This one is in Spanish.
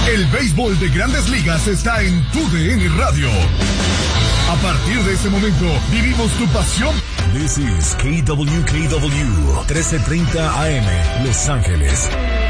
El béisbol de Grandes Ligas está en TUDN Radio. A partir de ese momento, vivimos tu pasión. This is KWKW 1330 AM, Los Ángeles.